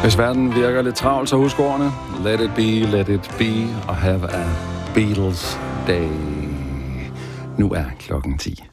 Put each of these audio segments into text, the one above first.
Hvis verden virker lidt travlt, så husk ordene. Let it be, og have a Beatles day. Nu er klokken 10.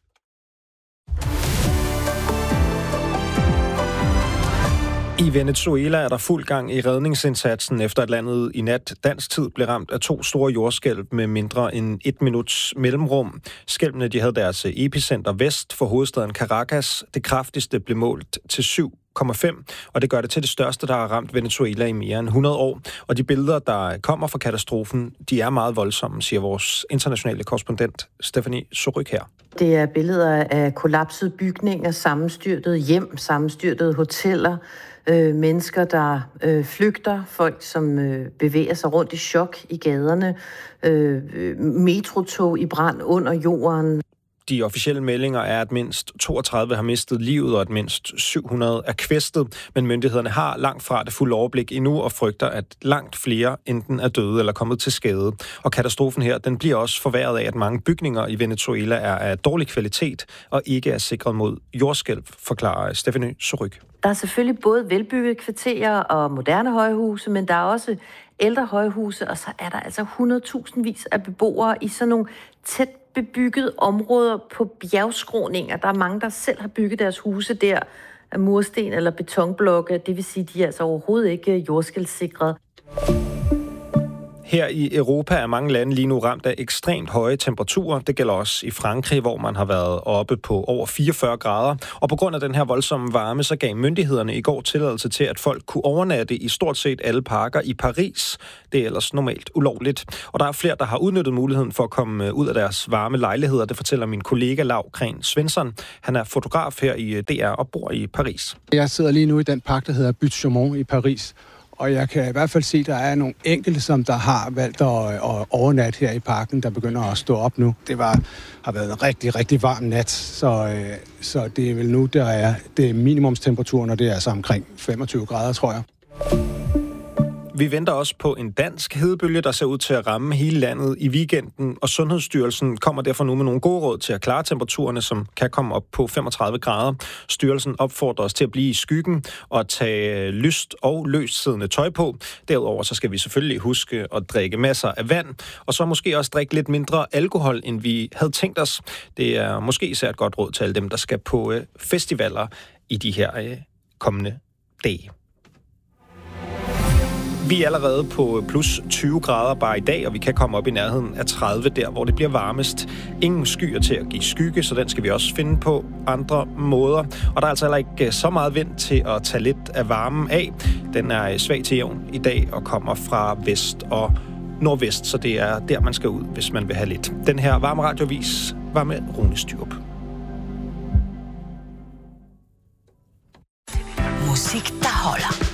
I Venezuela er der fuld gang i redningsindsatsen, efter at landet i nat dansk tid blev ramt af 2 store jordskælv med mindre end 1 minuts mellemrum. Skælvene de havde deres epicenter vest for hovedstaden Caracas. Det kraftigste blev målt til 7,5, og det gør det til det største, der har ramt Venezuela i mere end 100 år. Og de billeder, der kommer fra katastrofen, de er meget voldsomme, siger vores internationale korrespondent Stephanie Surryk her. Det er billeder af kollapsede bygninger, sammenstyrtede hjem, sammenstyrtede hoteller, mennesker, der flygter, folk, som bevæger sig rundt i chok i gaderne, metrotog i brand under jorden. De officielle meldinger er, at mindst 32 har mistet livet, og at mindst 700 er kvæstet, men myndighederne har langt fra det fulde overblik endnu og frygter, at langt flere enten er døde eller kommet til skade. Og katastrofen her, den bliver også forværret af, at mange bygninger i Venezuela er af dårlig kvalitet og ikke er sikret mod jordskælv, forklarer Stephanie Surryk. Der er selvfølgelig både velbyggede kvarterer og moderne højhuse, men der er også ældre højhuse, og så er der altså 100.000 af beboere i sådan nogle tæt bebyggede områder på bjergskråninger. Der er mange, der selv har bygget deres huse der af mursten eller betonblokke. Det vil sige, at de er altså overhovedet ikke jordskælvsikret. Her i Europa er mange lande lige nu ramt af ekstremt høje temperaturer. Det gælder også i Frankrig, hvor man har været oppe på over 44 grader. Og på grund af den her voldsomme varme, så gav myndighederne i går tilladelse til, at folk kunne overnatte i stort set alle parker i Paris. Det er ellers normalt ulovligt. Og der er flere, der har udnyttet muligheden for at komme ud af deres varme lejligheder. Det fortæller min kollega Lau Kren Svensson. Han er fotograf her i DR og bor i Paris. Jeg sidder lige nu i den park, der hedder Butte Chaumont i Paris. Og jeg kan i hvert fald se, at der er nogle enkelte, som der har valgt at overnatte her i parken, der begynder at stå op nu. Det har været en rigtig, rigtig varm nat, så det er vel nu, det er minimumstemperaturen, og det er altså omkring 25 grader, tror jeg. Vi venter også på en dansk hedebølge, der ser ud til at ramme hele landet i weekenden, og Sundhedsstyrelsen kommer derfor nu med nogle gode råd til at klare temperaturerne, som kan komme op på 35 grader. Styrelsen opfordrer os til at blive i skyggen og tage lyst og løst siddende tøj på. Derudover så skal vi selvfølgelig huske at drikke masser af vand, og så måske også drikke lidt mindre alkohol, end vi havde tænkt os. Det er måske især et godt råd til alle dem, der skal på festivaler i de her kommende dage. Vi er allerede på plus 20 grader bare i dag, og vi kan komme op i nærheden af 30 der, hvor det bliver varmest. Ingen skyer til at give skygge, så den skal vi også finde på andre måder. Og der er altså heller ikke så meget vind til at tage lidt af varmen af. Den er svag til jævn i dag og kommer fra vest og nordvest, så det er der, man skal ud, hvis man vil have lidt. Den her varme radioavis var med Rune Styrup. Musik, der holder.